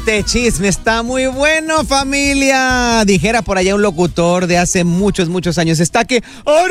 Este chisme está muy bueno, familia. Dijera por allá un locutor de hace muchos años. Está que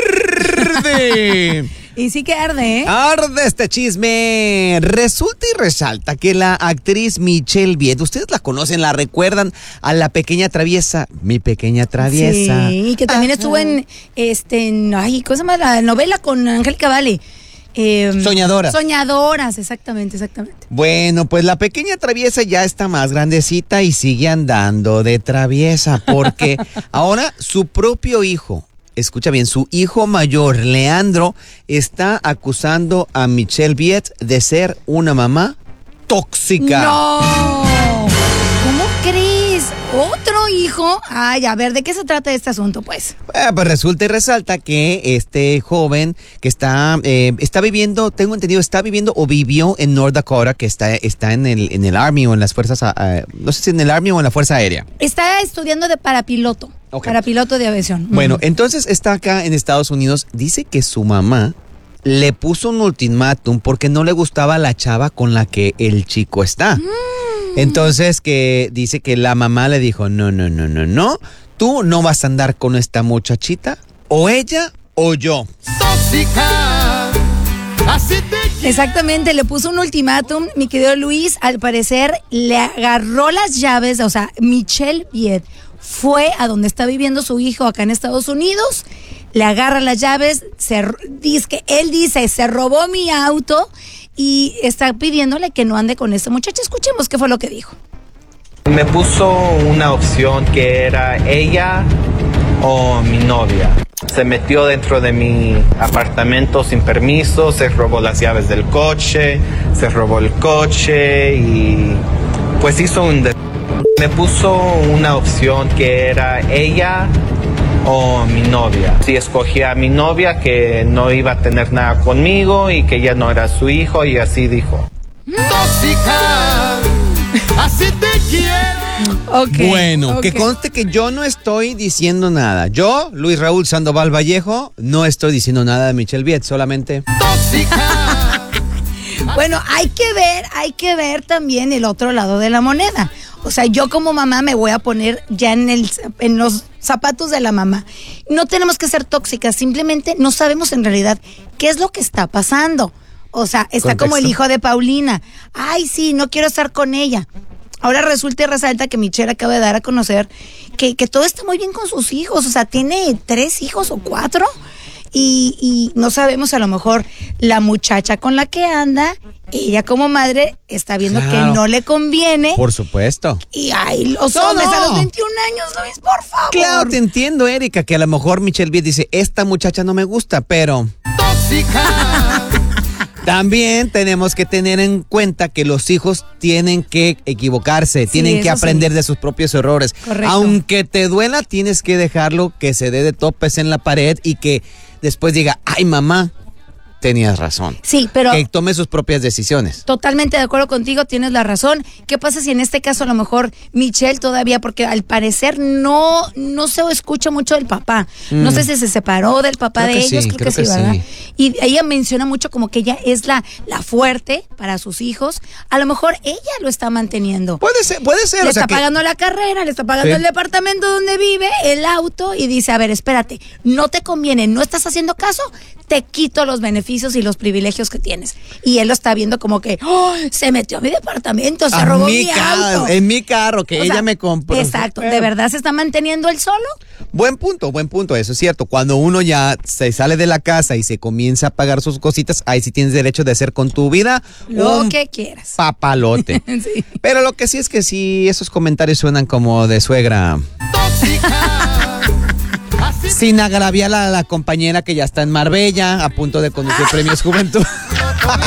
arde. Y sí que arde, ¿eh? Arde este chisme. Resulta y resalta que la actriz Michelle Viet, ustedes la conocen, la recuerdan a la pequeña traviesa, Mi Pequeña Traviesa. Sí, que también estuvo en, ¿cómo se llama la novela con Angélica Vale? Soñadoras. Soñadoras, exactamente. Bueno, pues la pequeña traviesa ya está más grandecita y sigue andando de traviesa porque ahora su propio hijo, escucha bien, su hijo mayor, Leandro, está acusando a Michelle Viet de ser una mamá tóxica. ¡No! ¿Cómo crees? ¿Otro hijo? Ay, a ver, ¿de qué se trata este asunto, pues? Pues resulta y resalta que este joven que está viviendo, tengo entendido, está viviendo o vivió en North Dakota, que está en el Army o en las fuerzas, no sé si en el Army o en la Fuerza Aérea. Está estudiando de parapiloto. Okay. Parapiloto de aviación. Bueno, entonces está acá en Estados Unidos. Dice que su mamá le puso un ultimátum porque no le gustaba la chava con la que el chico está. Entonces que dice que la mamá le dijo, no, tú no vas a andar con esta muchachita, o ella o yo. Tóxica, así te... Exactamente, le puso un ultimátum, mi querido Luis. Al parecer le agarró las llaves, o sea, Michelle Viet fue a donde está viviendo su hijo acá en Estados Unidos, le agarra las llaves, él dice, se robó mi auto y está pidiéndole que no ande con esta muchacha. Escuchemos qué fue lo que dijo. Me puso una opción que era ella o mi novia. Se metió dentro de mi apartamento sin permiso, se robó las llaves del coche, se robó el coche y pues hizo me puso una opción que era ella o mi novia. Si escogía a mi novia, que no iba a tener nada conmigo y que ya no era su hijo, y así dijo. Tóxica, así te quiero. Okay, Bueno, que conste que yo no estoy diciendo nada. Yo, Luis Raúl Sandoval Vallejo, no estoy diciendo nada de Michelle Viet, solamente... Tóxica. Bueno, hay que ver también el otro lado de la moneda. O sea, yo como mamá me voy a poner ya en los zapatos de la mamá. No tenemos que ser tóxicas, simplemente no sabemos en realidad qué es lo que está pasando. O sea, está como el hijo de Paulina. Ay, sí, no quiero estar con ella. Ahora resulta y resalta que Michelle acaba de dar a conocer que todo está muy bien con sus hijos. O sea, tiene 3 hijos o 4. Y no sabemos, a lo mejor la muchacha con la que anda, ella como madre está viendo que no le conviene. Por supuesto. Y ay, los hombres a los 21 años, Luis, por favor. Claro, te entiendo, Erika, que a lo mejor Michelle Viet dice, esta muchacha no me gusta, pero... Tóxica. También tenemos que tener en cuenta que los hijos tienen que equivocarse, tienen que aprender de sus propios errores. Correcto. Aunque te duela, tienes que dejarlo que se dé de topes en la pared y que después diga, ay, mamá, tenías razón. Sí, pero... Que tome sus propias decisiones. Totalmente de acuerdo contigo, tienes la razón. ¿Qué pasa si en este caso a lo mejor Michelle todavía, porque al parecer no se escucha mucho del papá? No sé si se separó del papá Creo de que ellos, sí, creo que sí, ¿verdad? Y ella menciona mucho como que ella es la fuerte para sus hijos. A lo mejor ella lo está manteniendo. Puede ser. Le está pagando la carrera, le está pagando el departamento donde vive, el auto, y dice, a ver, espérate, no te conviene, no estás haciendo caso, te quito los beneficios y los privilegios que tienes. Y él lo está viendo como que, se metió a mi departamento, se robó mi auto. En mi carro, que ella me compró. Exacto, ¿de verdad se está manteniendo él solo? Buen punto, eso es cierto. Cuando uno ya se sale de la casa y se comienza a pagar sus cositas, ahí sí tienes derecho de hacer con tu vida lo que quieras. Papalote. Sí. Pero lo que sí es que sí, esos comentarios suenan como de suegra. Tóxica. Sin agraviar a la compañera que ya está en Marbella, a punto de conducir Premios Juventud.